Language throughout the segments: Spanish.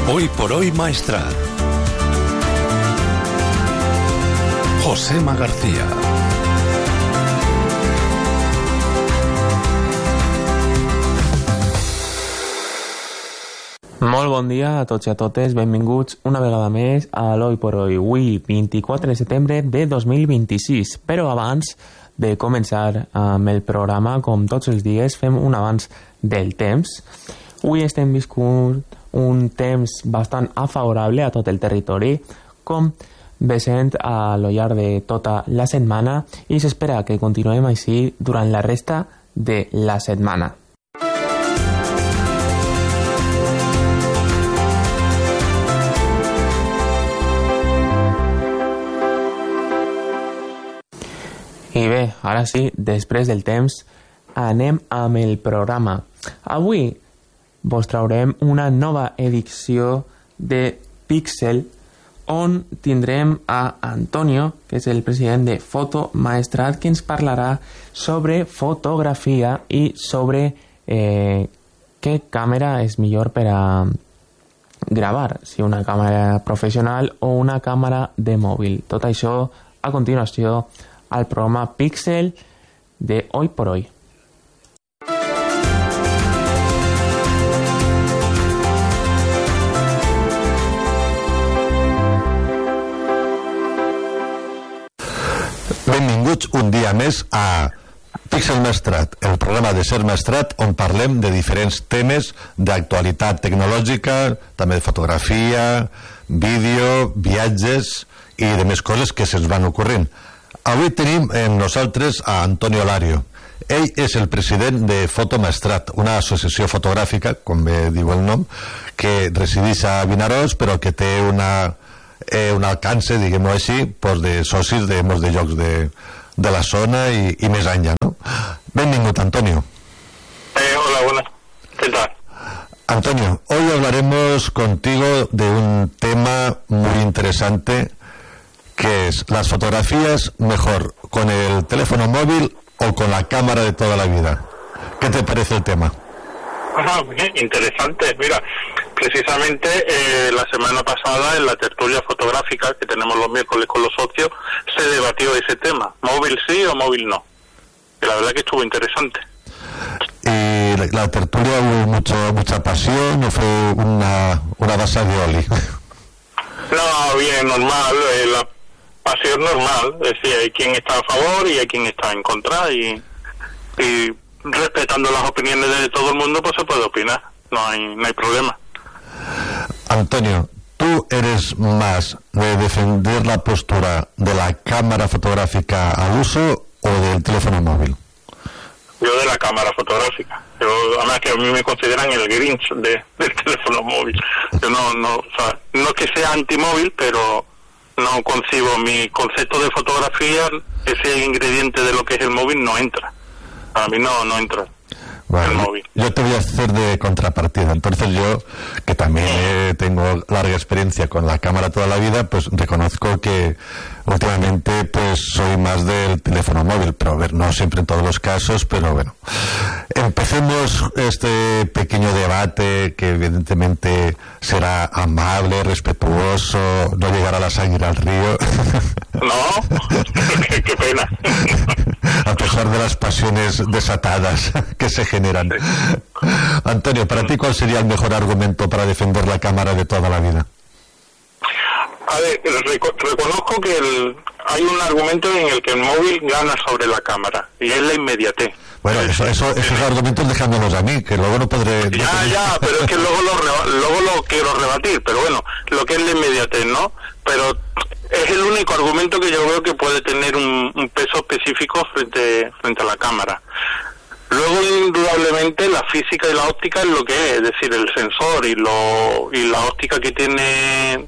Hoy por hoy Maestrat. Josema García. Molt bon dia a tots i a totes, benvinguts una vegada més a l'Hoy por Hoy, avui 24 de setembre de 2026. Però abans de començar amb el programa, com tots els dies, fem un avanç del temps. Avui estem viscut un temps bastant afavorable a tot el territori, com vessent a lo llarg de tota la setmana, i s'espera que continuem així durant la resta de la setmana. I bé, ara sí, després del temps, anem amb el programa. Avui vos traurem una nova edició de Pixel, on tindrem a Antonio, que és el president de Foto Maestrat, que ens parlarà sobre fotografia i sobre què càmera és millor per a gravar, si una càmera professional o una càmera de mòbil. Tot això a continuació al programa Pixel de Hoy por Hoy. Benvinguts un dia més a Pixel Maestrat, el programa de Ser Maestrat, on parlem de diferents temes d'actualitat tecnològica, també de fotografia, vídeo, viatges i de més coses que se'ns van ocorrint. Avui tenim amb nosaltres a Antonio Lario. Ell és el president de Foto Maestrat, una associació fotogràfica, com bé diu el nom, que resideix a Vinaròs, però que té un alcance, diguem-ho així, de socis de molts de llocs de la zona i més enllà, ¿no? Benvingut, Antonio. Hola, buenas. ¿Qué tal? Antonio, hoy hablaremos contigo de un tema muy interesante, que es las fotografías mejor con el teléfono móvil o con la cámara de toda la vida. ¿Qué te parece el tema? Bien, interesante. Mira, precisamente la semana pasada en la tertulia fotográfica que tenemos los miércoles con los socios se debatió ese tema, móvil sí o móvil no. Y la verdad que estuvo interesante. ¿Y la tertulia hubo mucha pasión o fue una basa de oli? No, bien, normal, la pasión normal, es decir, hay quien está a favor y hay quien está en contra y respetando las opiniones de todo el mundo, pues se puede opinar, no hay problema. Antonio, ¿tú eres más de defender la postura de la cámara fotográfica al uso o del teléfono móvil? Yo de la cámara fotográfica. Además que a mí me consideran el Grinch del teléfono móvil. Yo no es que sea antimóvil, pero no concibo mi concepto de fotografía, ese ingrediente de lo que es el móvil no entra. A mí no entra. Bueno, el móvil. Yo te voy a hacer de contrapartida. Entonces yo, que también tengo larga experiencia con la cámara toda la vida, pues reconozco que últimamente pues soy más del teléfono móvil, pero a ver, no siempre en todos los casos, pero bueno. Empecemos este pequeño debate que evidentemente será amable, respetuoso, no llegará la sangre al río. No, qué pena. A pesar de las pasiones desatadas que se generan. Antonio, para ti, ¿cuál sería el mejor argumento para defender la cámara de toda la vida? A ver, reconozco que hay un argumento en el que el móvil gana sobre la cámara, y es la inmediatez. Bueno, esos argumentos dejándolos a mí, que luego no podré... Ya, pero es que luego lo quiero rebatir, pero bueno, lo que es la inmediatez, ¿no? Pero es el único argumento que yo veo que puede tener un peso específico frente a la cámara. Luego, indudablemente, la física y la óptica es lo que es decir, el sensor y la óptica que tiene,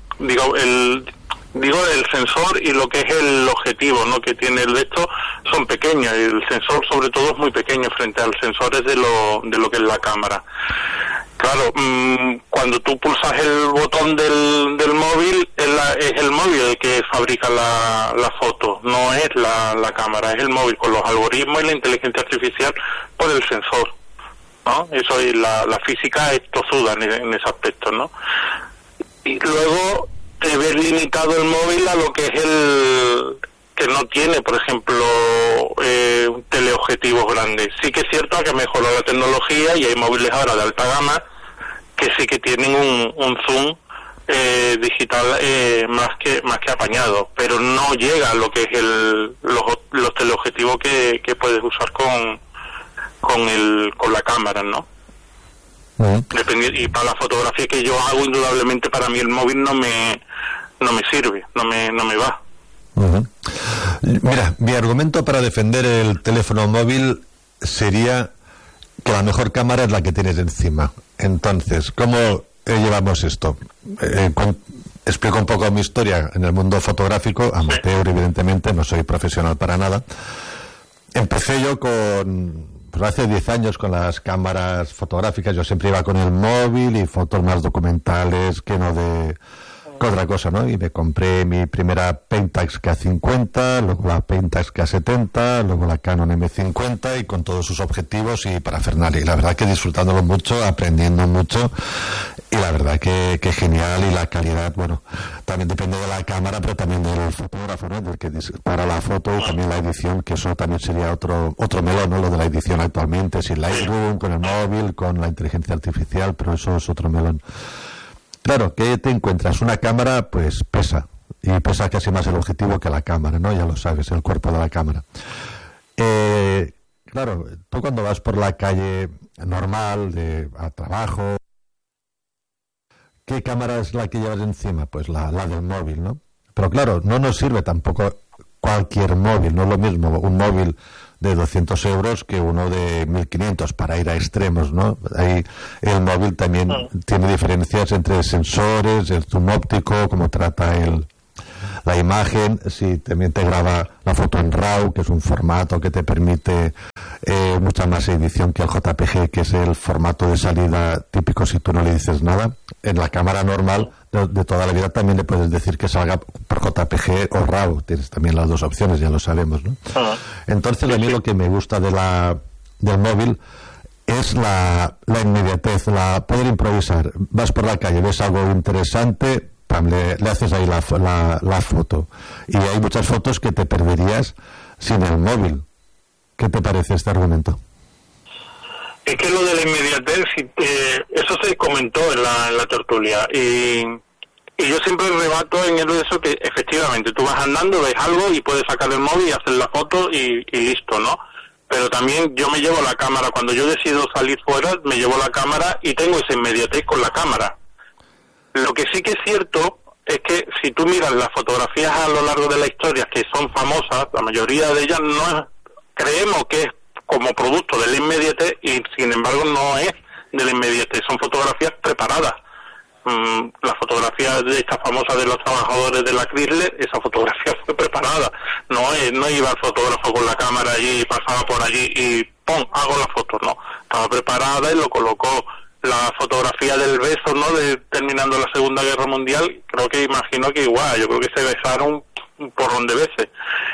el sensor y lo que es el objetivo, ¿no?, que tiene el de esto son pequeños, y el sensor sobre todo es muy pequeño frente al sensor de lo que es la cámara. Claro, cuando tú pulsas el botón del móvil, es el móvil el que fabrica la foto, no es la cámara, es el móvil con los algoritmos y la inteligencia artificial por el sensor, ¿no? Eso, y la física es tozuda en ese aspecto, ¿no? y luego te ves limitado el móvil a lo que es el que no tiene, por ejemplo, teleobjetivos grandes. Sí que es cierto que ha mejorado la tecnología y hay móviles ahora de alta gama que sí que tienen un zoom digital más que apañado, pero no llega a lo que es los teleobjetivos que puedes usar con la cámara, ¿no? Y para la fotografía que yo hago, indudablemente para mí el móvil no me sirve, no me va. Mira, mi argumento para defender el teléfono móvil sería que la mejor cámara es la que tienes encima. Entonces, ¿cómo llevamos esto? Explico un poco mi historia en el mundo fotográfico, amateur, evidentemente, no soy profesional para nada. Empecé yo hace 10 años con las cámaras fotográficas. Yo siempre iba con el móvil y fotos más documentales que no de otra cosa, ¿no? Y me compré mi primera Pentax K50, luego la Pentax K70, luego la Canon M50 y con todos sus objetivos y parafernalia. Y la verdad que disfrutándolo mucho, aprendiendo mucho y la verdad que genial. Y la calidad, bueno, también depende de la cámara, pero también del fotógrafo, ¿no? Del que dispara la foto y también la edición, que eso también sería otro melón, ¿no? Lo de la edición actualmente, sin Lightroom, con el móvil, con la inteligencia artificial, pero eso es otro melón. Claro, ¿qué te encuentras? Una cámara, pues pesa, y pesa casi más el objetivo que la cámara, ¿no? Ya lo sabes, el cuerpo de la cámara. Claro, tú cuando vas por la calle normal, a trabajo, ¿qué cámara es la que llevas encima? Pues la del móvil, ¿no? Pero claro, no nos sirve tampoco cualquier móvil, no es lo mismo un móvil de 200 euros que uno de 1.500 para ir a extremos, ¿no? Ahí el móvil también tiene diferencias entre sensores, el zoom óptico, cómo trata la imagen, si también te graba la foto en RAW, que es un formato que te permite mucha más edición que el JPG, que es el formato de salida típico si tú no le dices nada. En la cámara normal de toda la vida también le puedes decir que salga por JPG o RAW, tienes también las dos opciones, ya lo sabemos, ¿no? Entonces a mí lo que me gusta del móvil es la inmediatez, poder improvisar. Vas por la calle, ves algo interesante, le haces ahí la foto, y hay muchas fotos que te perderías sin el móvil. ¿Qué te parece este argumento? Es que lo de la inmediatez, eso se comentó en la tertulia, y yo siempre rebato en eso que efectivamente tú vas andando, ves algo y puedes sacar el móvil y hacer la foto y listo, ¿no? Pero también yo me llevo la cámara, cuando yo decido salir fuera, me llevo la cámara y tengo esa inmediatez con la cámara. Lo que sí que es cierto es que si tú miras las fotografías a lo largo de la historia que son famosas, la mayoría de ellas creemos que es como producto de la inmediatez y sin embargo no es de la inmediatez, son fotografías preparadas. La fotografía de esta famosa de los trabajadores de la Chrysler, esa fotografía fue preparada, no iba el fotógrafo con la cámara allí, pasaba por allí y ¡pum!, hago la foto, no, estaba preparada y lo colocó. La fotografía del beso, ¿no?, terminando la Segunda Guerra Mundial, imagino que igual, yo creo que se besaron un porrón de veces.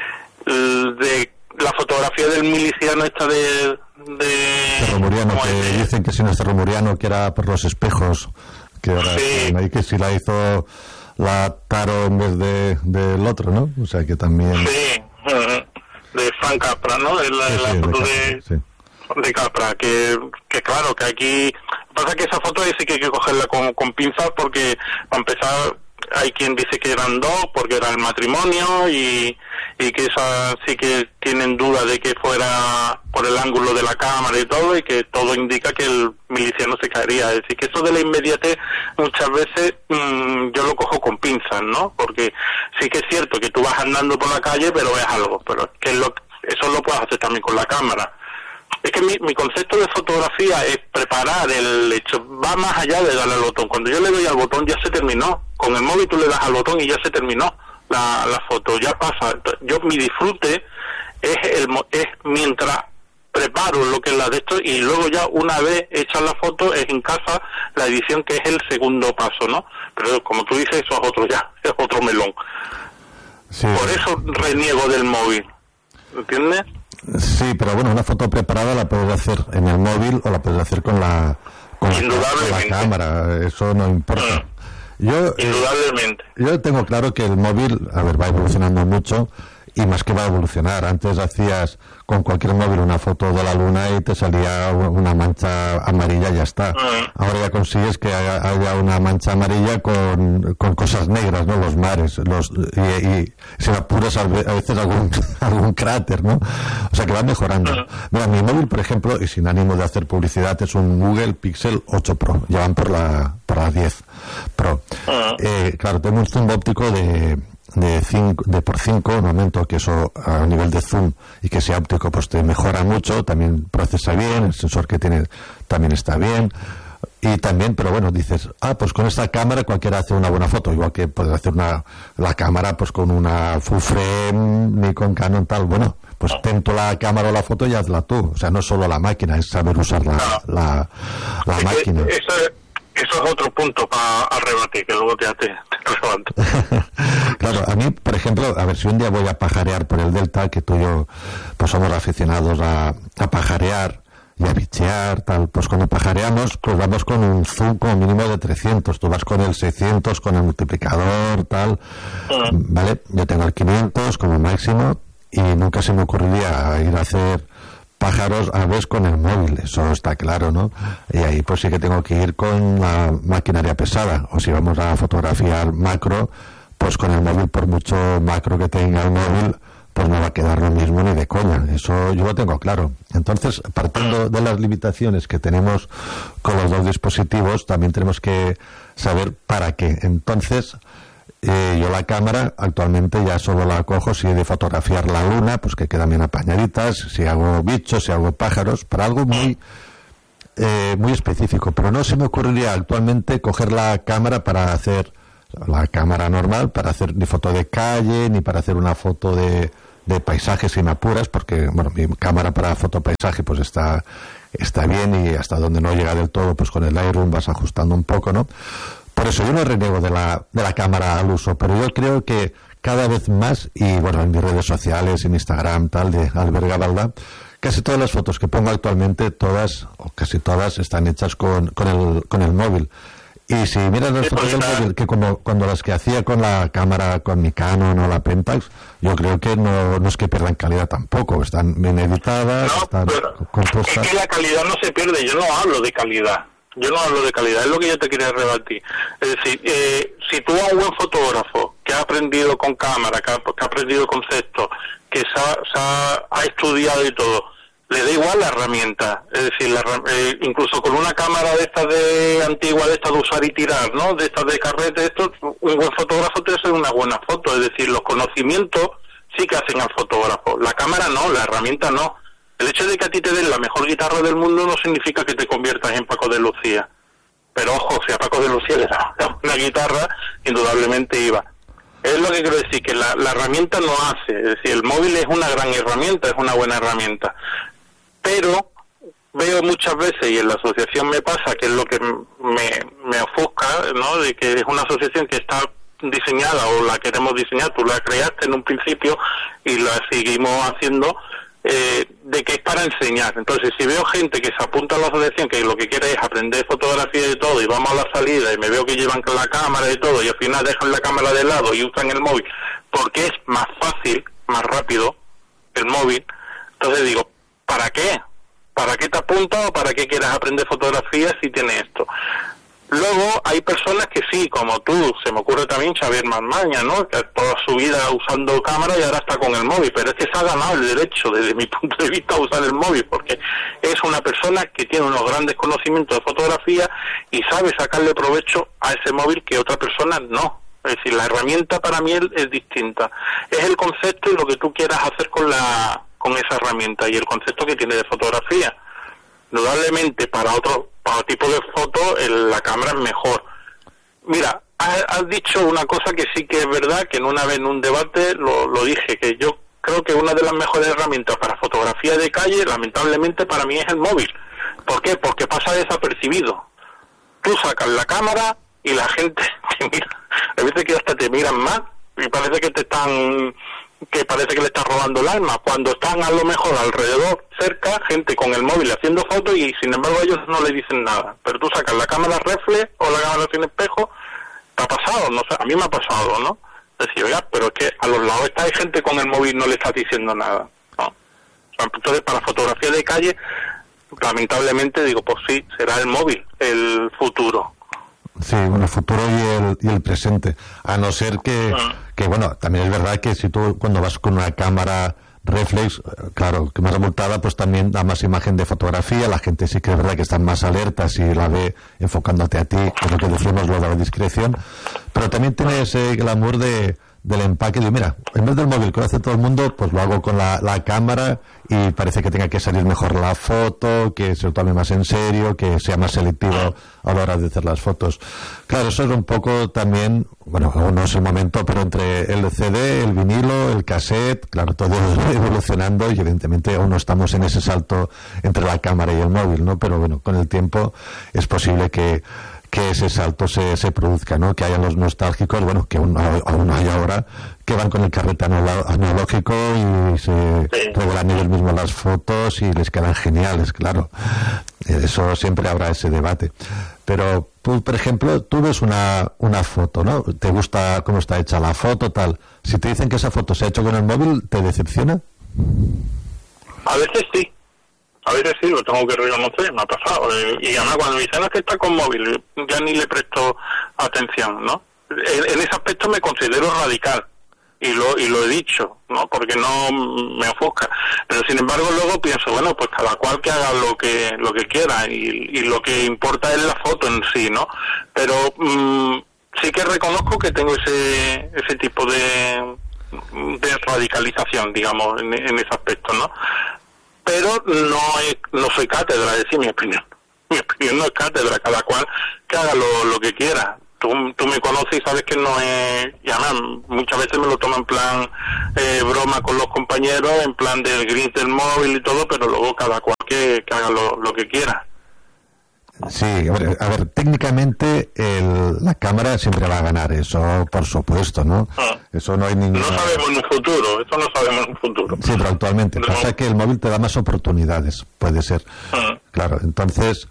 De la fotografía del miliciano esta de Cerro-Muriano, que dicen que si no es Cerro-Muriano, que era por los espejos, que ahora sí. Ahí que si la hizo la Taro en vez del otro, ¿no? O sea que también... Sí, de Frank Capra, ¿no? La foto de Capra, que claro, que aquí pasa que esa foto sí que hay que cogerla con pinzas, porque para empezar hay quien dice que eran dos porque era el matrimonio y que esa sí que tienen duda de que fuera por el ángulo de la cámara y todo, y que todo indica que el miliciano se caería. Es decir, que eso de la inmediatez muchas veces yo lo cojo con pinzas, ¿no? Porque sí que es cierto que tú vas andando por la calle pero ves algo, pero es que eso lo puedes hacer también con la cámara. Es que mi concepto de fotografía es preparar el hecho, va más allá de darle al botón. Cuando yo le doy al botón ya se terminó. Con el móvil tú le das al botón y ya se terminó la foto, ya pasa. Mi disfrute es mientras preparo lo que es la de esto, y luego ya una vez hecha la foto es en casa la edición, que es el segundo paso, ¿no? Pero como tú dices, eso es otro melón. Sí. Por eso reniego del móvil, ¿entiendes? Sí, pero bueno, una foto preparada la puedes hacer en el móvil o la puedes hacer con la cámara, eso no importa. Indudablemente. Yo tengo claro que el móvil, va evolucionando mucho, y más que va a evolucionar. Antes hacías con cualquier móvil una foto de la luna y te salía una mancha amarilla y ya está. Ahora ya consigues que haya una mancha amarilla con cosas negras, ¿no? Los mares, y si me apuras a veces algún cráter, ¿no? O sea que va mejorando. Mira, mi móvil, por ejemplo, y sin ánimo de hacer publicidad, es un Google Pixel 8 Pro. Ya van por la 10 Pro. Claro, tengo un zoom óptico de por 5, un momento que eso a nivel de zoom y que sea óptico pues te mejora mucho, también procesa bien, el sensor que tiene también está bien, y también, pero bueno, dices, pues con esta cámara cualquiera hace una buena foto, igual que puedes hacer la cámara pues con una full frame, Nikon, Canon, tal, bueno, pues ten tú la cámara o la foto y hazla tú, o sea, no solo la máquina, es saber usar la máquina. Eso es otro punto para rebatir, que luego te rebato. Claro, a mí, por ejemplo, a ver, si un día voy a pajarear por el Delta, que tú y yo pues somos aficionados a pajarear y a bichear, tal, pues cuando pajareamos, pues vamos con un zoom como mínimo de 300, tú vas con el 600, con el multiplicador, tal, ¿vale? Yo tengo el 500 como máximo y nunca se me ocurriría ir a hacer pájaros a veces con el móvil, eso está claro, ¿no? Y ahí pues sí que tengo que ir con la maquinaria pesada, o si vamos a fotografiar macro, pues con el móvil, por mucho macro que tenga el móvil, pues no va a quedar lo mismo ni de coña, eso yo lo tengo claro. Entonces, partiendo de las limitaciones que tenemos con los dos dispositivos, también tenemos que saber para qué. Entonces, yo la cámara actualmente ya solo la cojo si he de fotografiar la luna, pues que quedan bien apañaditas, si hago bichos, si hago pájaros, para algo muy específico, pero no se me ocurriría actualmente coger la cámara para hacer la cámara normal, para hacer ni foto de calle, ni para hacer una foto de paisajes si me apuras, porque bueno, mi cámara para fotopaisaje pues está bien, y hasta donde no llega del todo, pues con el Lightroom vas ajustando un poco, ¿no? Por eso yo no reniego de la cámara al uso, pero yo creo que cada vez más, y bueno, en mis redes sociales, en Instagram, tal, de Albert Gabalda, casi todas las fotos que pongo actualmente, todas, o casi todas, están hechas con el móvil. Y si miras las fotos del móvil, que como cuando las que hacía con la cámara, con mi Canon o la Pentax, yo creo que no es que pierdan calidad tampoco, están bien editadas, están compuestas. Es que la calidad no se pierde, yo no hablo de calidad. Es lo que yo te quería rebatir. Es decir, si tú a un buen fotógrafo que ha aprendido con cámara, que ha aprendido conceptos, que ha estudiado y todo, le da igual la herramienta. Es decir, incluso con una cámara de estas de antigua, de estas de usar y tirar, ¿no? De estas de carrete, un buen fotógrafo te hace una buena foto. Es decir, los conocimientos sí que hacen al fotógrafo. La cámara no, la herramienta no. El hecho de que a ti te den la mejor guitarra del mundo no significa que te conviertas en Paco de Lucía. Pero ojo, si a Paco de Lucía le da una guitarra, indudablemente iba. Es lo que quiero decir, que la herramienta no hace. Es decir, el móvil es una gran herramienta, es una buena herramienta. Pero veo muchas veces, y en la asociación me pasa, que es lo que me ofusca, ¿no? De que es una asociación que está diseñada, o la queremos diseñar, tú la creaste en un principio y la seguimos haciendo, de que es para enseñar. Entonces, si veo gente que se apunta a la asociación, que lo que quiere es aprender fotografía y todo, y vamos a la salida y me veo que llevan la cámara y todo, y al final dejan la cámara de lado y usan el móvil, porque es más fácil, más rápido el móvil, entonces digo, ¿para qué? ¿Para qué te apuntas o para qué quieres aprender fotografía si tienes esto? Luego hay personas que sí, como tú, se me ocurre también Xavier Marmaña, ¿no? Que toda su vida usando cámara y ahora está con el móvil, pero es que se ha ganado el derecho, desde mi punto de vista, a usar el móvil, porque es una persona que tiene unos grandes conocimientos de fotografía y sabe sacarle provecho a ese móvil que otra persona no. Es decir, la herramienta para mí es distinta. Es el concepto y lo que tú quieras hacer con esa herramienta y el concepto que tiene de fotografía. Indudablemente para otro tipo de foto la cámara es mejor. Mira, has dicho una cosa que sí que es verdad, que una vez en un debate lo dije, que yo creo que una de las mejores herramientas para fotografía de calle, lamentablemente para mí, es el móvil. ¿Por qué? Porque pasa desapercibido. Tú sacas la cámara y la gente te mira, a veces que hasta te miran más y parece que parece que le estás robando el alma, cuando están a lo mejor alrededor, cerca, gente con el móvil haciendo fotos y sin embargo ellos no le dicen nada. Pero tú sacas la cámara reflex o la cámara sin espejo ¿Te ha pasado? No sé, a mí me ha pasado, ¿no? Decir, oiga, pero es que a los lados hay gente con el móvil, no le está diciendo nada, ¿no? Entonces, para fotografía de calle, lamentablemente digo, pues sí, será el móvil el futuro. Sí, bueno, el futuro y el presente. A no ser que, bueno, también es verdad que si tú cuando vas con una cámara reflex, claro, que más abultada, pues también da más imagen de fotografía, la gente sí que es verdad que están más alertas si la ve enfocándote a ti, es lo que decimos, lo de la discreción, pero también tiene ese glamour del empaque, de mira, en vez del móvil que lo hace todo el mundo, pues lo hago con la cámara y parece que tenga que salir mejor la foto, que se lo tome más en serio, que sea más selectivo a la hora de hacer las fotos. Claro, eso es un poco también, bueno, aún no es el momento, pero entre el CD, el vinilo, el cassette, claro, todo evolucionando y evidentemente aún no estamos en ese salto entre la cámara y el móvil, ¿no? Pero bueno, con el tiempo es posible que ese salto se produzca, ¿no? Que hayan los nostálgicos, bueno, que aún hay ahora, que van con el carrete analógico y se revelan ellos mismos las fotos y les quedan geniales, claro. Eso siempre habrá ese debate. Pero tú, por ejemplo, tú ves una foto, ¿no? ¿Te gusta cómo está hecha la foto, tal? Si te dicen que esa foto se ha hecho con el móvil, ¿te decepciona? A veces sí. A veces sí, lo tengo que reconocer, me ha pasado. Y además cuando me dicen es que está con móvil, ya ni le presto atención, ¿no? En ese aspecto me considero radical. Y lo he dicho, ¿no? Porque no me ofusca. Pero sin embargo luego pienso, bueno, pues cada cual que haga lo que quiera y lo que importa es la foto en sí, ¿no? Pero sí que reconozco que tengo ese tipo de radicalización, digamos, en ese aspecto, ¿no? Pero no soy cátedra, es decir, mi opinión. Mi opinión no es cátedra, cada cual que haga lo que quiera. Tú me conoces y sabes que no es... Y además, muchas veces me lo tomo en plan broma con los compañeros, en plan del gris del móvil y todo, pero luego cada cual que haga lo que quiera. Sí, a ver, técnicamente la cámara siempre va a ganar, eso por supuesto, ¿no? Eso no hay ninguna... No sabemos en un futuro, eso no sabemos en un futuro. Sí, pero actualmente pasa que el móvil te da más oportunidades, puede ser. Claro, entonces...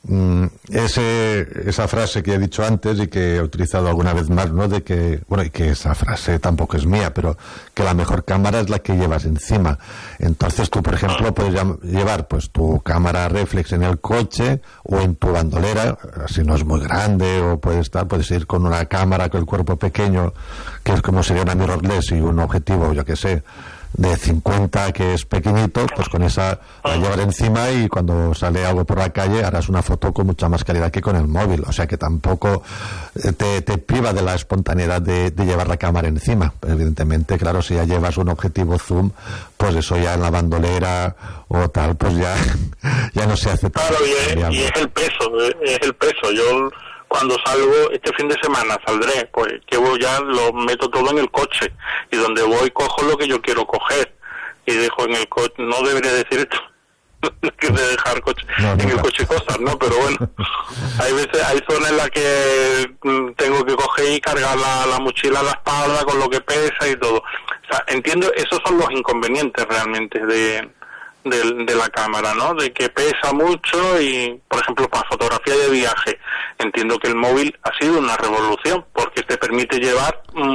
esa frase que he dicho antes y que he utilizado alguna vez más, ¿no? De que, bueno, y que esa frase tampoco es mía, pero que la mejor cámara es la que llevas encima. Entonces tú, por ejemplo, puedes llevar pues tu cámara reflex en el coche o en tu bandolera, si no es muy grande, o puedes ir con una cámara con el cuerpo pequeño, que es como sería una mirrorless y un objetivo, yo que sé, de 50 que es pequeñito, pues con esa la llevar encima y cuando sale algo por la calle harás una foto con mucha más calidad que con el móvil, o sea que tampoco te priva de la espontaneidad de llevar la cámara encima. Evidentemente, claro, si ya llevas un objetivo zoom, pues eso ya en la bandolera o tal, pues ya no se hace tan... Claro, y es el peso, yo cuando salgo este fin de semana saldré, pues llevo ya, lo meto todo en el coche y donde voy cojo lo que yo quiero coger y dejo en el coche, no debería decir esto, que de dejar en el coche cosas, ¿no? Pero bueno, hay zonas en las que tengo que coger y cargar la mochila a la espalda con lo que pesa y todo. O sea, entiendo, esos son los inconvenientes realmente de la cámara, ¿no? De que pesa mucho y, por ejemplo, para fotografía de viaje, entiendo que el móvil ha sido una revolución porque te permite llevar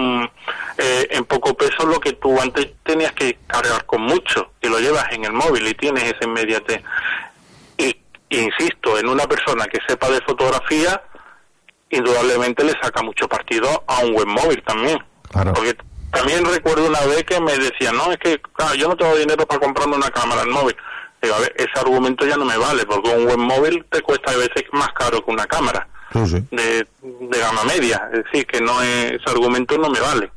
en poco peso lo que tú antes tenías que cargar con mucho y lo llevas en el móvil y tienes esa inmediatez. Y insisto, en una persona que sepa de fotografía, indudablemente le saca mucho partido a un buen móvil también. Claro. Porque también recuerdo una vez que me decían, no, es que claro, yo no tengo dinero para comprarme una cámara en móvil. Digo, a ver, ese argumento ya no me vale, porque un buen móvil te cuesta a veces más caro que una cámara de gama media. Es decir, que ese argumento no me vale.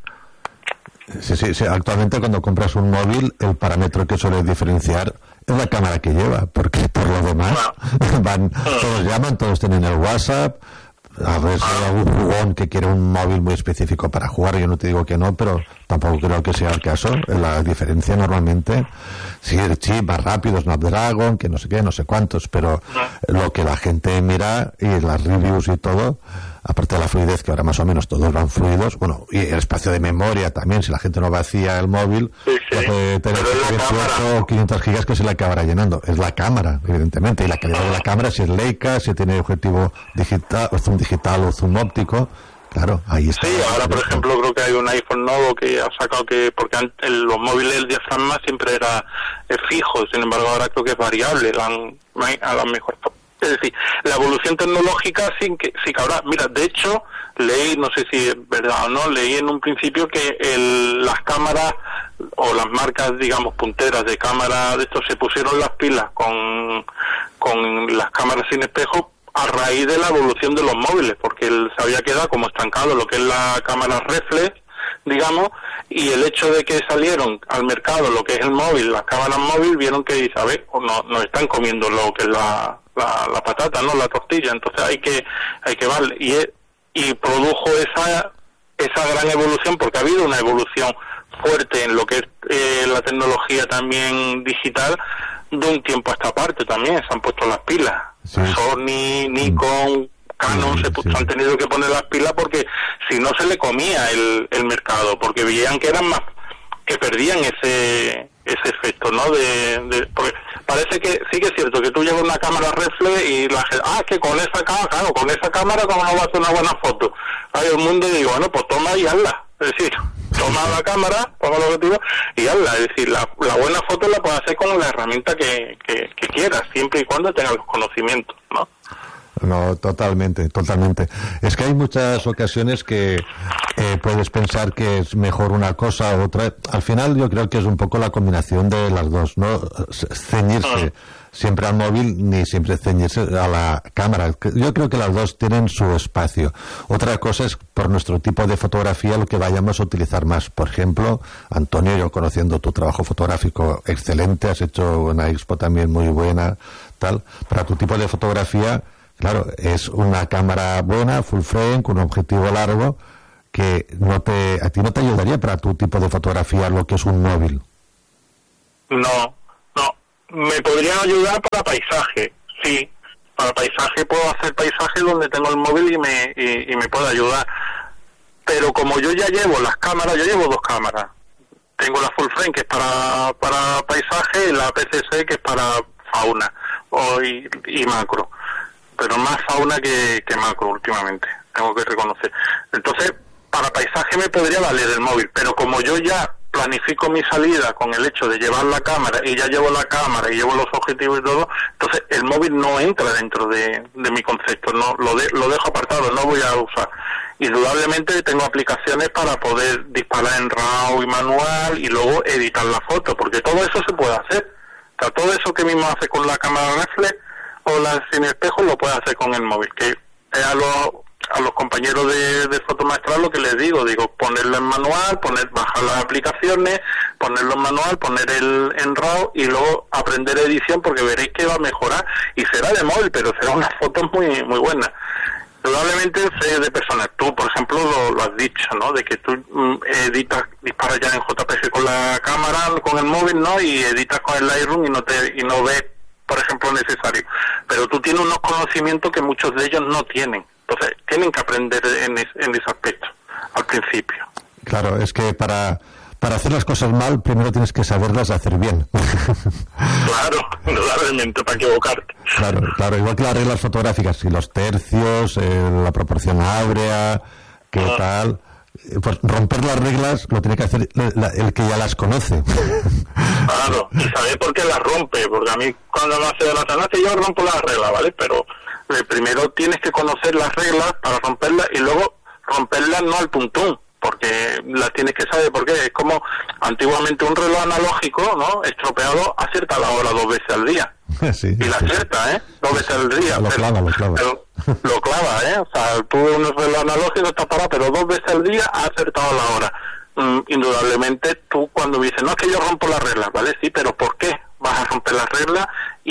Sí, actualmente cuando compras un móvil, el parámetro que suele diferenciar es la cámara que lleva, porque por lo demás todos llaman, todos tienen el WhatsApp. A ver si hay algún jugón que quiere un móvil muy específico para jugar, yo no te digo que no, pero tampoco creo que sea el caso. La diferencia normalmente, sí, más rápido, Snapdragon, que no sé qué, no sé cuántos, pero lo que la gente mira y las reviews y todo, aparte de la fluidez, que ahora más o menos todos van fluidos, bueno, y el espacio de memoria también, si la gente no vacía el móvil, puede tener 18 o 500 gigas que se le acabará llenando. Es la cámara, evidentemente, y la calidad de la cámara, si es Leica, si tiene objetivo digital, o zoom digital o zoom óptico, Claro, ahí está. Sí, ahora por ejemplo creo que hay un iPhone nuevo que ha sacado que, porque antes los móviles el diafragma siempre era fijo, sin embargo ahora creo que es variable, a la mejor. Es decir, la evolución tecnológica sí que habrá. Mira, de hecho, leí, no sé si es verdad o no, leí en un principio que las cámaras o las marcas, digamos, punteras de cámara de esto se pusieron las pilas con las cámaras sin espejo a raíz de la evolución de los móviles, porque se había quedado como estancado lo que es la cámara reflex, digamos, y el hecho de que salieron al mercado lo que es el móvil, las cámaras móviles, vieron que, ¿sabes? Nos están comiendo lo que es la patata, ¿no? La tortilla, entonces hay que darle, y produjo esa gran evolución, porque ha habido una evolución fuerte en lo que es la tecnología también digital de un tiempo a esta parte también, se han puesto las pilas. Sí. Sony, Nikon, Canon se han tenido que poner las pilas porque si no se le comía el mercado, porque veían que eran más, que perdían ese efecto, ¿no? Porque parece que sí que es cierto que tú llevas una cámara reflex y la gente, que con esa cámara cómo no va a hacer una buena foto. Hay el mundo y digo, bueno, pues toma y hazla. Es decir, toma la cámara, ponga el objetivo y hazla. Es decir, la buena foto la puedes hacer con la herramienta que quieras, siempre y cuando tengas los conocimientos, ¿no? No, totalmente. Es que hay muchas ocasiones que puedes pensar que es mejor una cosa u otra. Al final yo creo que es un poco la combinación de las dos, no ceñirse siempre al móvil ni siempre ceñirse a la cámara. Yo creo que las dos tienen su espacio. Otra cosa es por nuestro tipo de fotografía lo que vayamos a utilizar más. Por ejemplo, Antonio, yo conociendo tu trabajo fotográfico excelente, has hecho una expo también muy buena, tal. Para tu tipo de fotografía, claro, es una cámara buena, full frame, con un objetivo largo, que a ti no te ayudaría para tu tipo de fotografía lo que es un móvil. No. Me podrían ayudar para paisaje, sí. Para paisaje puedo hacer paisaje donde tengo el móvil y me puede ayudar. Pero como yo ya llevo las cámaras, yo llevo dos cámaras. Tengo la full frame que es para paisaje y la PCC que es para fauna y macro. Pero más fauna que macro últimamente, tengo que reconocer. Entonces, para paisaje me podría valer el móvil, pero como yo ya planifico mi salida con el hecho de llevar la cámara y ya llevo la cámara y llevo los objetivos y todo, entonces el móvil no entra dentro de mi concepto, no lo dejo apartado, no voy a usar. Indudablemente tengo aplicaciones para poder disparar en RAW y manual y luego editar la foto, porque todo eso se puede hacer. O sea, todo eso que mismo hace con la cámara reflex o la sin espejo lo puede hacer con el móvil, que es a los compañeros de fotomaestral lo que les digo ponerlo en manual, bajar las aplicaciones, ponerlo en manual, poner en RAW y luego aprender edición, porque veréis que va a mejorar y será de móvil, pero será unas fotos muy muy buenas. Probablemente sé de personas, tú por ejemplo lo has dicho, ¿no? De que tú disparas ya en JPG con la cámara, con el móvil, ¿no? Y editas con el Lightroom y no ves, por ejemplo, necesario. Pero tú tienes unos conocimientos que muchos de ellos no tienen. Entonces, tienen que aprender en ese aspecto, al principio. Claro, es que para hacer las cosas mal, primero tienes que saberlas hacer bien. Claro, indudablemente, para equivocarte. Claro, igual que las reglas fotográficas, y los tercios, la proporción áurea, qué tal. Pues romper las reglas lo tiene que hacer el que ya las conoce. Claro, y saber por qué las rompe, porque a mí cuando me hace de la tanacia yo rompo las reglas, ¿vale? Pero primero tienes que conocer las reglas para romperlas y luego romperlas no al tuntún, porque las tienes que saber por qué. Es como antiguamente un reloj analógico, ¿no? Estropeado, acierta la hora 2 veces al día. Sí, y la acierta, 2 veces al día. Lo clava. Pero lo clava, O sea, tú un reloj analógico está parado, pero 2 veces al día ha acertado la hora. Indudablemente tú cuando dices, no es que yo rompo las reglas, ¿vale? Sí, pero ¿por qué vas a romper las reglas?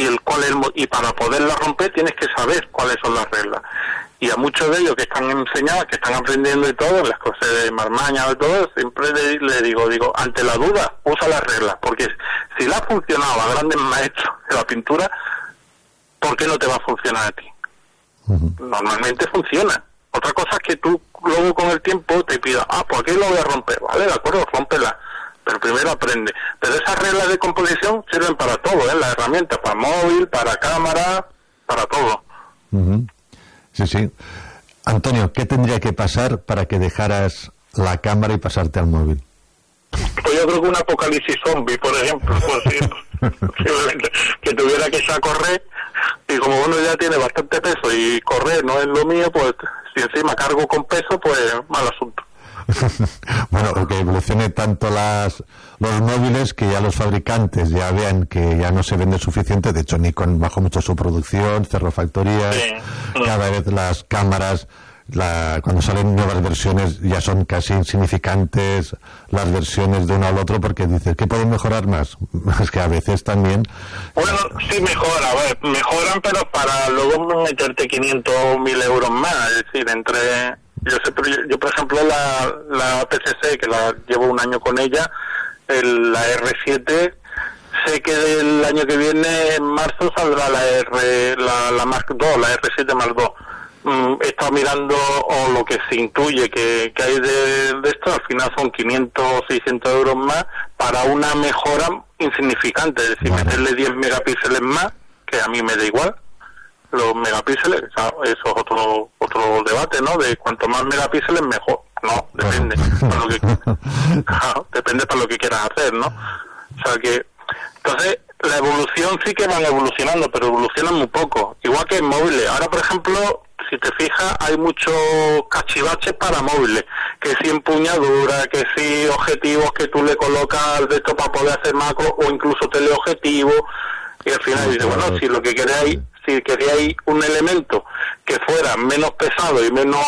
Y para poderlas romper tienes que saber cuáles son las reglas. Y a muchos de ellos que están enseñados, que están aprendiendo y todo, las cosas de marmaña y todo, siempre le digo, ante la duda, usa las reglas, porque si le ha funcionado a grandes maestros de la pintura, ¿por qué no te va a funcionar a ti? Normalmente funciona. Otra cosa es que tú luego con el tiempo te pidas, pues aquí lo voy a romper, ¿vale? De acuerdo, rómpela. Pero primero aprende. Pero esas reglas de composición sirven para todo, las herramientas, para móvil, para cámara, para todo. Sí. Antonio, ¿qué tendría que pasar para que dejaras la cámara y pasarte al móvil? Pues yo creo que un apocalipsis zombie, por ejemplo, posiblemente, que tuviera que echar a correr, y como uno ya tiene bastante peso y correr no es lo mío, pues si encima cargo con peso, pues mal asunto. Bueno, porque evolucione tanto los móviles que ya los fabricantes ya vean que ya no se vende suficiente. De hecho, Nikon bajó mucho su producción, cerró factorías, Sí. Cada vez las cámaras, cuando salen nuevas versiones ya son casi insignificantes las versiones de uno al otro, porque dices que pueden mejorar más. Es que a veces también... Bueno, sí mejora, mejoran, pero para luego meterte 500 o 1.000 euros más, es decir, entre... Yo por ejemplo, la PCC, que la llevo un año con ella, la R7, sé que el año que viene, en marzo, saldrá la Mark II, la R7 Mark II. He estado mirando, o lo que se intuye que hay de esto, al final son 500 o 600 euros más para una mejora insignificante, es decir, meterle 10 megapíxeles más, que a mí me da igual. Los megapíxeles, eso es otro debate, ¿no? De cuanto más megapíxeles mejor. No, depende. Depende para lo que quieras hacer, ¿no? O sea que, entonces, la evolución sí que van evolucionando, pero evolucionan muy poco. Igual que en móviles. Ahora, por ejemplo, si te fijas, hay muchos cachivaches para móviles. Que si empuñadura, que si objetivos que tú le colocas de esto para poder hacer macro, o incluso teleobjetivo. Y al final dice, bueno, si lo que queréis, si queríais un elemento que fuera menos pesado y menos,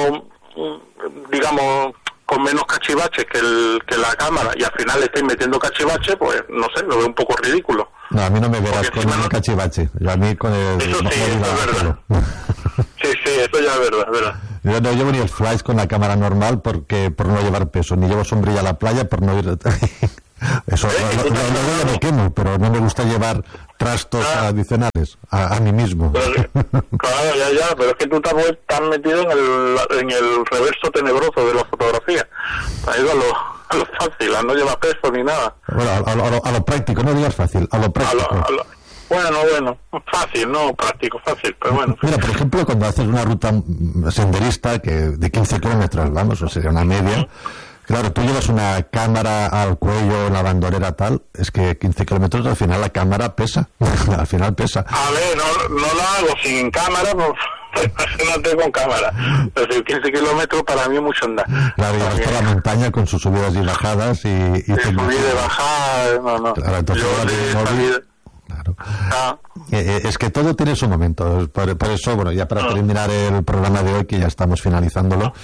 digamos, con menos cachivaches que la cámara, y al final le estáis metiendo cachivaches, pues no sé, lo veo un poco ridículo. No, a mí no me verás con un cachivache, yo a mí con el... Eso sí, eso es verdad. Sí, eso ya es verdad. Yo no llevo ni el flash con la cámara normal por no llevar peso, ni llevo sombrilla a la playa por no ir... Eso, luego me quemo, pero no me gusta llevar trastos adicionales a mí mismo. Pero, claro, ya, pero es que tú estás metido en el reverso tenebroso de la fotografía. Ha ido a lo fácil, a no llevar peso ni nada. Bueno, a lo práctico, no digas fácil, a lo práctico. Bueno, fácil, no práctico, fácil, pero bueno. Mira, por ejemplo, cuando haces una ruta senderista que de 15 kilómetros, vamos, o sea, una media... Claro, tú llevas una cámara al cuello, la bandolera tal, es que 15 kilómetros al final la cámara pesa, al final pesa. A ver, no lo hago sin cámara, pues imagínate con cámara. Pero 15 kilómetros para mí es mucho andar. Claro, y vas por la montaña con sus subidas y bajadas y subir y bajar, no. Claro, entonces claro. Es que todo tiene su momento, por eso, bueno, ya para terminar el programa de hoy, que ya estamos finalizándolo,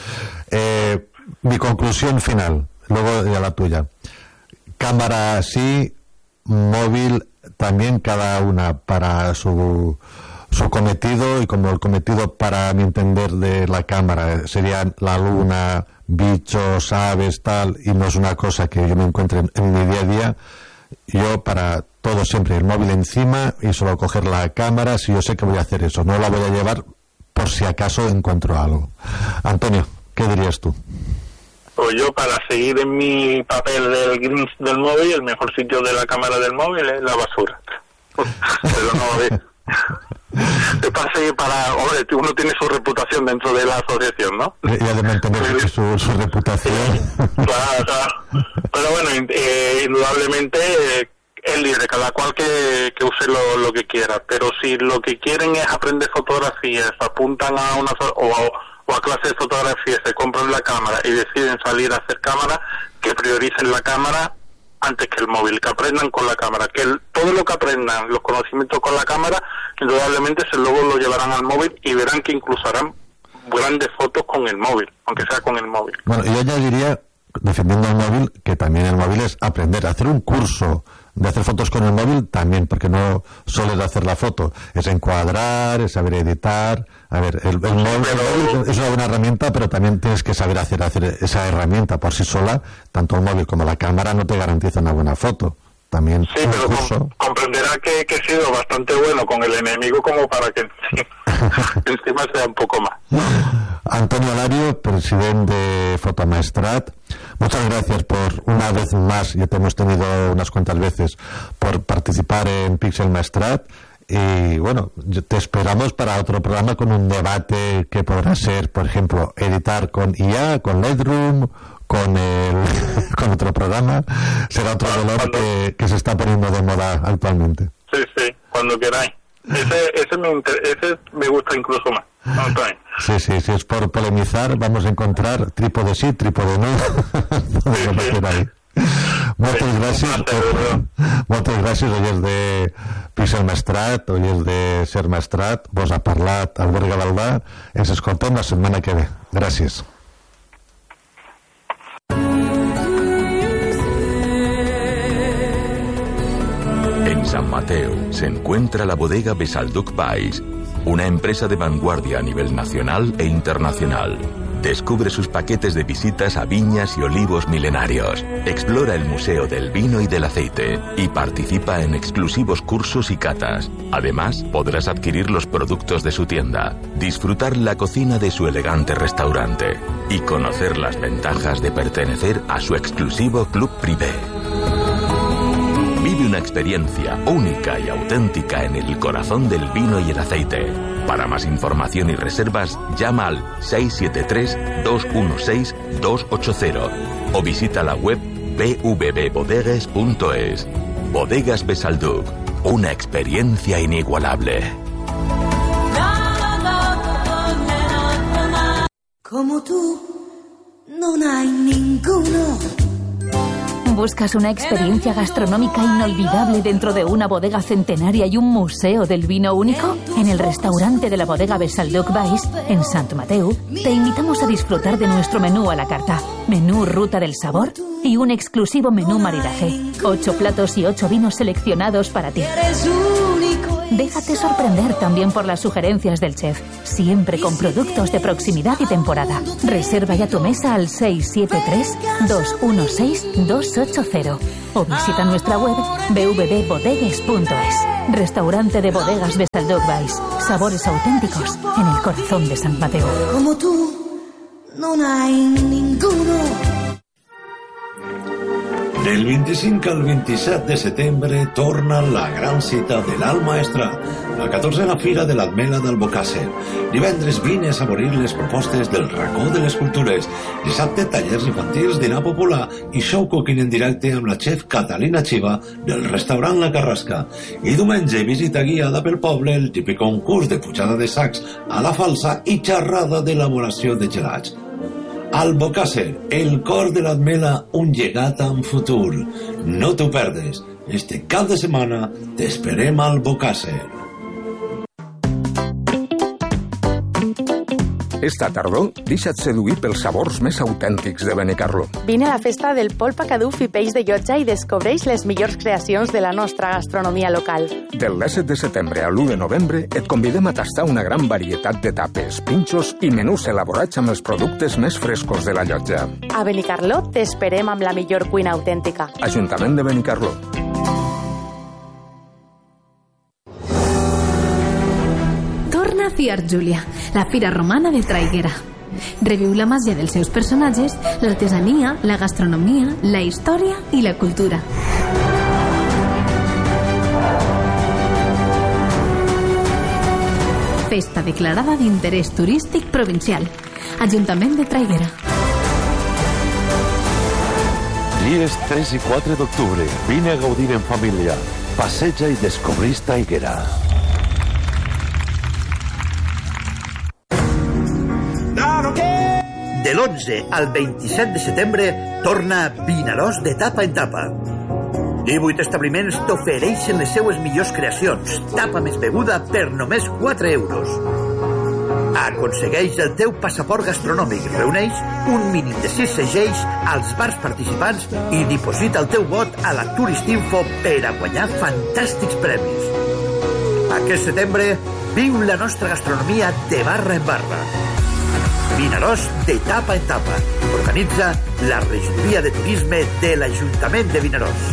mi conclusión final, luego ya la tuya. Cámara sí, móvil también, cada una para su cometido, y como el cometido para mi entender de la cámara serían la luna, bichos, aves, tal, y no es una cosa que yo me encuentre en mi día a día. Yo para todo siempre el móvil encima y solo coger la cámara si yo sé que voy a hacer eso, no la voy a llevar por si acaso encuentro algo. Antonio, ¿qué dirías tú? Pues yo, para seguir en mi papel del Grinch del móvil, el mejor sitio de la cámara del móvil es la basura. Pero no, hombre, uno tiene su reputación dentro de la asociación, ¿no? Y ha de mantener su reputación. Claro. Pero bueno, indudablemente es libre, cada cual que use lo que quiera. Pero si lo que quieren es aprender fotografías, apuntan a una... o a clase de fotografía, se compran la cámara y deciden salir a hacer cámara, que prioricen la cámara antes que el móvil, que aprendan con la cámara, que todo lo que aprendan, los conocimientos con la cámara, indudablemente luego lo llevarán al móvil y verán que incluso harán grandes fotos con el móvil, aunque sea con el móvil. Bueno, yo ya diría, defendiendo el móvil, que también el móvil es aprender a hacer un curso de hacer fotos con el móvil también, porque no solo es hacer la foto, es encuadrar, es saber editar. A ver, el móvil es una buena herramienta, pero también tienes que saber hacer esa herramienta por sí sola. Tanto el móvil como la cámara no te garantizan una buena foto. También sí, pero comprenderá que he sido bastante bueno con el enemigo como para que encima sea un poco más. Antonio Alario, presidente de Fotomaestrat, muchas gracias por una vez más, ya te hemos tenido unas cuantas veces, por participar en Pixel Maestrat, y bueno, te esperamos para otro programa con un debate que podrá ser, por ejemplo, editar con IA, con Lightroom, con otro programa. Será otro dolor que se está poniendo de moda actualmente. Sí, cuando queráis. Ese me gusta incluso más. Sí, si es por polemizar, vamos a encontrar trípode sí, trípode no. Moltes gràcies, oients de Pixel Maestrat, oients de Ser Maestrat. Vos ha parlat Albert Gavaldà. Ens escoltem la setmana que ve. Gràcies. En San Mateo se encuentra la bodega Besalduc Valls, una empresa de vanguardia a nivel nacional e internacional. Descubre sus paquetes de visitas a viñas y olivos milenarios. Explora el Museo del Vino y del Aceite y participa en exclusivos cursos y catas. Además, podrás adquirir los productos de su tienda, disfrutar la cocina de su elegante restaurante y conocer las ventajas de pertenecer a su exclusivo club privé. Vive una experiencia única y auténtica en el corazón del vino y el aceite. Para más información y reservas, llama al 673-216-280 o visita la web www.bodegues.es. Bodegas Besalduc, una experiencia inigualable. Como tú, no hay ninguno. ¿Buscas una experiencia gastronómica inolvidable dentro de una bodega centenaria y un museo del vino único? En el restaurante de la bodega Besalduc Valls, en Sant Mateu, te invitamos a disfrutar de nuestro menú a la carta, menú Ruta del Sabor y un exclusivo menú maridaje. 8 platos y 8 vinos seleccionados para ti. Déjate sorprender también por las sugerencias del chef, siempre con productos de proximidad y temporada. Reserva ya tu mesa al 673-216-280 o visita nuestra web www.bodegues.es. Restaurante de bodegas Besalduc Valls, sabores auténticos en el corazón de Sant Mateu. Como tú, no hay ninguno. Del 25 al 27 de setembre torna la gran cita de l'Alt Maestrat, la 14a Fira de l'Ametlla d'Albocàsser. Divendres vine a saborir les propostes del racó de les cultures. Dissabte, tallers infantils, dinar popular i show cooking en directe amb la chef Catalina Chiva del restaurant La Carrasca. I diumenge, visita guiada pel poble, el típic concurs de pujada de sacs a la falsa i xerrada d'elaboració de gelats. Albocàsser, el cor de l'Ametlla, un llegat amb futur. No t'ho perdes. Este cap de setmana t'esperem a Albocàsser. Esta tardor, deixa't seduir pels sabors més autèntics de Benicarló. Vine a la festa del polpa caduf i peix de llotja i descobreix les millors creacions de la nostra gastronomia local. Del 17 de setembre a l'1 de novembre et convidem a tastar una gran varietat de tapes, pinxos i menús elaborats amb els productes més frescos de la llotja. A Benicarló t'esperem amb la millor cuina autèntica. Ajuntament de Benicarló. Fiar Júlia, la fira romana de Traiguera. Reviu la màgia dels seus personatges, l'artesania, la gastronomia, la història i la cultura. Festa declarada d'interès turístic provincial. Ajuntament de Traiguera. Dies 3 i 4 d'octubre. Vine a gaudir en família. Passeja i descobrís Traiguera. De l'11 al 27 de setembre torna Vinaròs de tapa en tapa. 18 establiments t'ofereixen les seues millors creacions. Tapa més beguda per només 4 euros. Aconsegueix el teu passaport gastronòmic. Reuneix un mínim de 6 segells als bars participants i diposita el teu vot a la Turistinfo per a guanyar fantàstics premis. Aquest setembre viu la nostra gastronomia de barra en barra. Vinaròs de tapa en tapa. Organitza la regidoria de turisme de l'Ajuntament de Vinaròs.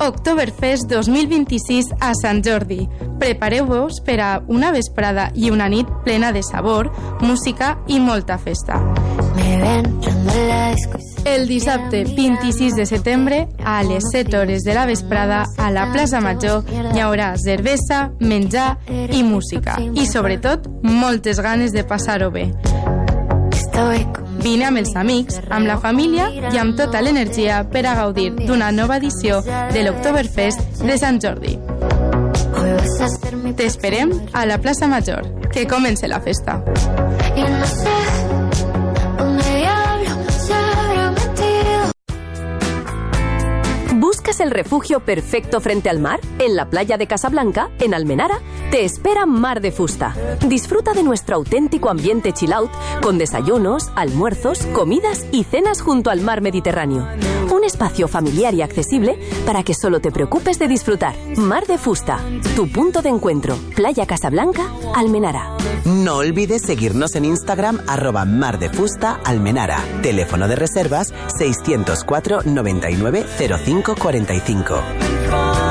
Oktoberfest 2026 a Sant Jordi. Prepareu-vos per a una vesprada i una nit plena de sabor, música i molta festa. El dissabte 26 de setembre, a les 7 hores de la vesprada, a la plaça Major, hi haurà cervesa, menjar i música. I, sobretot, moltes ganes de passar-ho bé. Vine amb els amics, amb la família i amb tota l'energia per a gaudir d'una nova edició de l'Oktoberfest de Sant Jordi. T'esperem a la plaça Major. Que comence la festa. ¿Buscas el refugio perfecto frente al mar? En la playa de Casablanca, en Almenara, te espera Mar de Fusta. Disfruta de nuestro auténtico ambiente chill out, con desayunos, almuerzos, comidas y cenas junto al mar Mediterráneo. Un espacio familiar y accesible para que solo te preocupes de disfrutar. Mar de Fusta, tu punto de encuentro. Playa Casablanca, Almenara. No olvides seguirnos en Instagram @mardefustaalmenara. Teléfono de reservas 604 99 05 45.